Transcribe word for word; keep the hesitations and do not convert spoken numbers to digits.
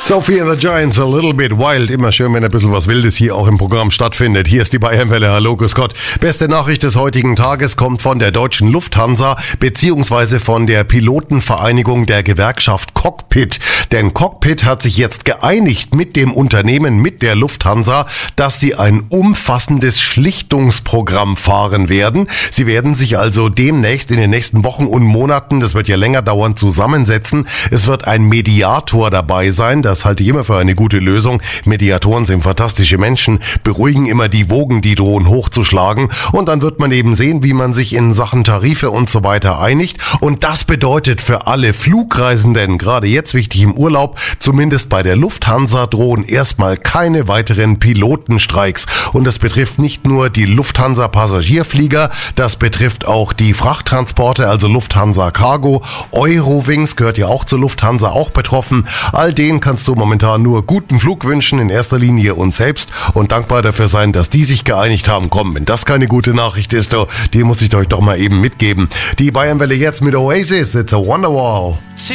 Sophie and the Giants, a little bit wild. Immer schön, wenn ein bisschen was Wildes hier auch im Programm stattfindet. Hier ist die Bayernwelle. Hallo, grüß Gott. Beste Nachricht des heutigen Tages kommt von der deutschen Lufthansa beziehungsweise von der Pilotenvereinigung der Gewerkschaft Cockpit. Denn Cockpit hat sich jetzt geeinigt mit dem Unternehmen, mit der Lufthansa, dass sie ein umfassendes Schlichtungsprogramm fahren werden. Sie werden sich also demnächst in den nächsten Wochen und Monaten, das wird ja länger dauern, zusammensetzen. Es wird ein Mediator dabei sein. Das halte ich immer für eine gute Lösung. Mediatoren sind fantastische Menschen, beruhigen immer die Wogen, die drohen hochzuschlagen. Und dann wird man eben sehen, wie man sich in Sachen Tarife und so weiter einigt. Und das bedeutet für alle Flugreisenden, gerade jetzt wichtig im Urlaub, zumindest bei der Lufthansa drohen erstmal keine weiteren Pilotenstreiks. Und das betrifft nicht nur die Lufthansa-Passagierflieger, das betrifft auch die Frachttransporte, also Lufthansa Cargo. Eurowings gehört ja auch zur Lufthansa, auch betroffen. All denen kannst du momentan nur guten Flug wünschen, in erster Linie uns selbst, und dankbar dafür sein, dass die sich geeinigt haben. Komm, wenn das keine gute Nachricht ist, oh, die muss ich euch doch mal eben mitgeben. Die Bayernwelle jetzt mit Oasis, It's a Wonderwall.